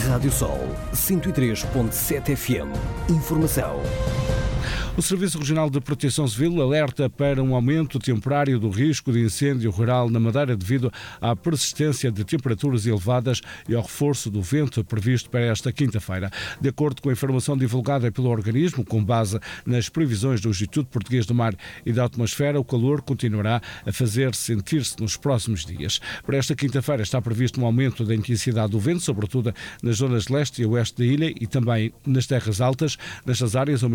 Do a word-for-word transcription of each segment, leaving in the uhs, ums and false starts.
Rádio Sol cento e três ponto sete F M. Informação. O Serviço Regional de Proteção Civil alerta para um aumento temporário do risco de incêndio rural na Madeira devido à persistência de temperaturas elevadas e ao reforço do vento previsto para esta quinta-feira. De acordo com a informação divulgada pelo organismo, com base nas previsões do Instituto Português do Mar e da Atmosfera, o calor continuará a fazer sentir-se nos próximos dias. Para esta quinta-feira está previsto um aumento da intensidade do vento, sobretudo nas zonas leste e oeste da ilha e também nas terras altas. Nestas áreas, a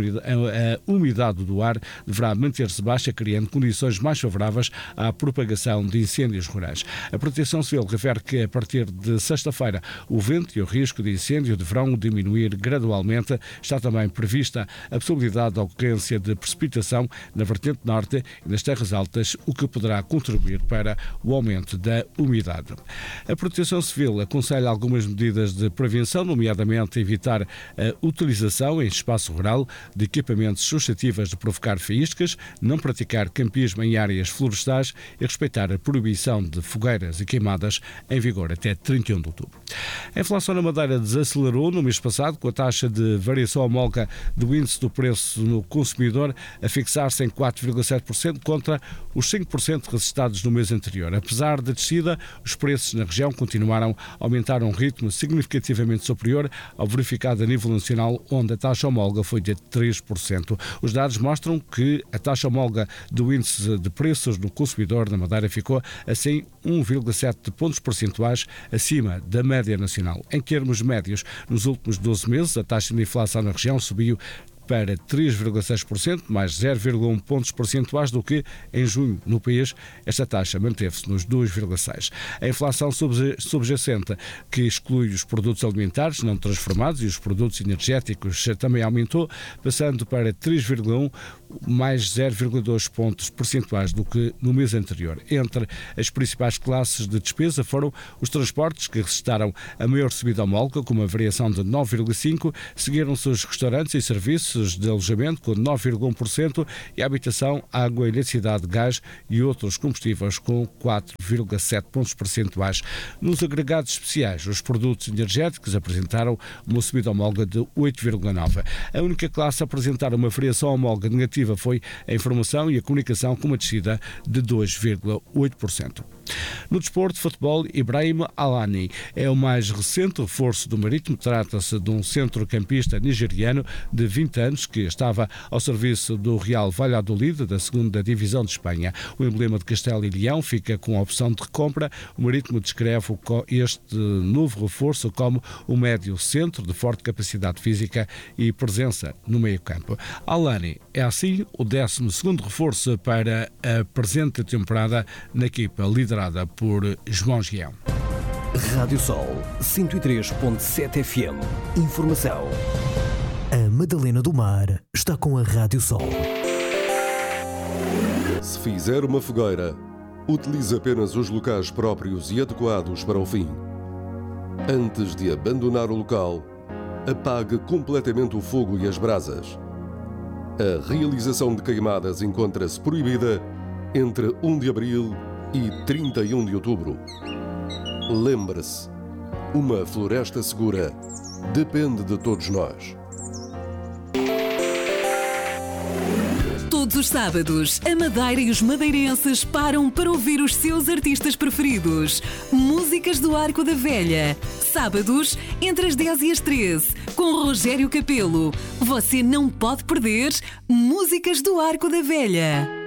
A umidade do ar deverá manter-se baixa, criando condições mais favoráveis à propagação de incêndios rurais. A Proteção Civil refere que, a partir de sexta-feira, o vento e o risco de incêndio deverão diminuir gradualmente. Está também prevista a possibilidade da ocorrência de precipitação na vertente norte e nas terras altas, o que poderá contribuir para o aumento da umidade. A Proteção Civil aconselha algumas medidas de prevenção, nomeadamente evitar a utilização em espaço rural de equipamentos suscetíveis de provocar faíscas, não praticar campismo em áreas florestais e respeitar a proibição de fogueiras e queimadas em vigor até trinta e um de outubro. A inflação na Madeira desacelerou no mês passado, com a taxa de variação homóloga do índice do preço no consumidor a fixar-se em quatro vírgula sete por cento contra os cinco por cento registrados no mês anterior. Apesar da descida, os preços na região continuaram a aumentar a um ritmo significativamente superior ao verificado a nível nacional, onde a taxa homóloga foi de três por cento. Os dados mostram que a taxa homóloga do índice de preços do consumidor na Madeira ficou, assim, um vírgula sete pontos percentuais acima da média nacional. Em termos médios, nos últimos doze meses, a taxa de inflação na região subiu para três vírgula seis por cento, mais zero vírgula um pontos percentuais do que em junho no país. Esta taxa manteve-se nos dois vírgula seis por cento. A inflação subjacente, que exclui os produtos alimentares não transformados e os produtos energéticos, também aumentou, passando para três vírgula um por cento, mais zero vírgula dois pontos percentuais do que no mês anterior. Entre as principais classes de despesa foram os transportes, que registraram a maior subida homóloga, com uma variação de nove vírgula cinco por cento, seguiram-se os restaurantes e serviços de alojamento com nove vírgula um por cento e a habitação, água, eletricidade, gás e outros combustíveis com quatro vírgula sete pontos percentuais. Nos agregados especiais, os produtos energéticos apresentaram uma subida homóloga de oito vírgula nove por cento. A única classe a apresentar uma variação homóloga negativa foi a informação e a comunicação, com uma descida de dois vírgula oito por cento. No desporto, futebol, Ibrahim Alani é o mais recente reforço do Marítimo. Trata-se de um centrocampista nigeriano de vinte anos que estava ao serviço do Real Valladolid, da segunda Divisão de Espanha. O emblema de Castelo e Leão fica com a opção de recompra. O Marítimo descreve este novo reforço como um médio centro de forte capacidade física e presença no meio-campo. Alani é assim o décimo segundo reforço para a presente temporada na equipa liderada por João Gião. Rádio Sol cento e três ponto sete F M. Informação. A Madalena do Mar está com a Rádio Sol. Se fizer uma fogueira, utilize apenas os locais próprios e adequados para o fim. Antes de abandonar o local, apague completamente o fogo e as brasas. A realização de queimadas encontra-se proibida entre um de abril e trinta e um de outubro. Lembre-se, uma floresta segura depende de todos nós. Todos os sábados, a Madeira e os madeirenses param para ouvir os seus artistas preferidos. Músicas do Arco da Velha. Sábados, entre as dez e as treze, com Rogério Capelo. Você não pode perder Músicas do Arco da Velha.